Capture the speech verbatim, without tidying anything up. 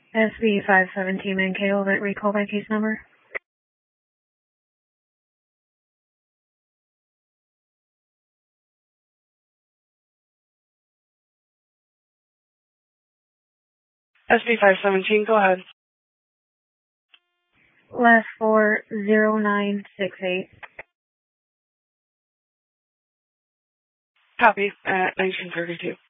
S B five seventeen Mankato, that recall by case number. S B five seventeen, go ahead. Last four zero nine six eight. Copy at nineteen thirty-two.